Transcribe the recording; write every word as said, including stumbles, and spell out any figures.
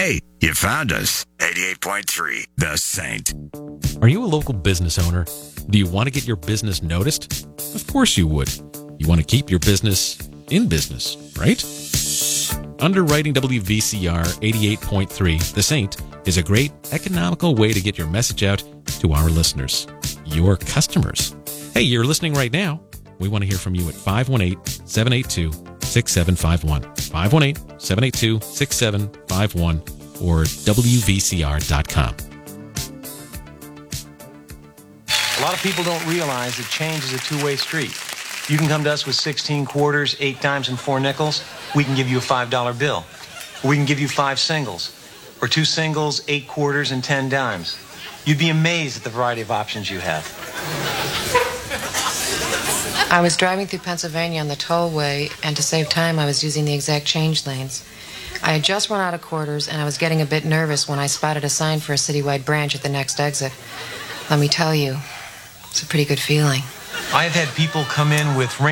Hey, you found us. eighty-eight point three, The Saint. Are you a local business owner? Do you want to get your business noticed? Of course you would. You want to keep your business in business, right? Underwriting W V C R eighty-eight point three, The Saint, is a great economical way to get your message out to our listeners, your customers. Hey, you're listening right now. We want to hear from you at five one eight, seven eight two, six seven five one, five one eight, seven eight two, six seven five one, or W V C R dot com. A lot of people don't realize that change is a two-way street. You can come to us with sixteen quarters, eight dimes, and four nickels. We can give you a five dollar bill. Or we can give you five singles. Or two singles, eight quarters, and ten dimes. You'd be amazed at the variety of options you have. I was driving through Pennsylvania on the tollway, and to save time, I was using the exact change lanes. I had just run out of quarters, and I was getting a bit nervous when I spotted a sign for a citywide branch at the next exit. Let me tell you, it's a pretty good feeling. I've had people come in with ring